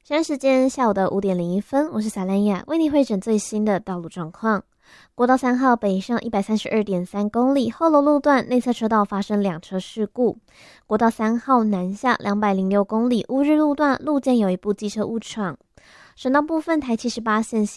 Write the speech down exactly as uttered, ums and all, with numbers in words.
现在时间下午的五点零一分，我是萨兰雅，为你汇整最新的道路状况。国道三号北上一百三十二点三公里，后楼路段内侧车道发生两车事故。国道三号南下两百零六公里，乌日路段路肩有一部机车误闯。省道部分，台七十八线